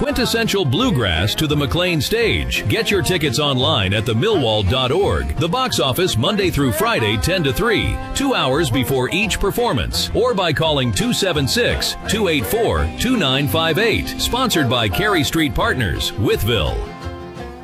quintessential bluegrass to the McLean stage. Get your tickets online at themillwall.org. The box office Monday through Friday 10 to 3, 2 hours before each performance, or by calling 276-284-2958. Sponsored by Cary Street Partners, Wytheville.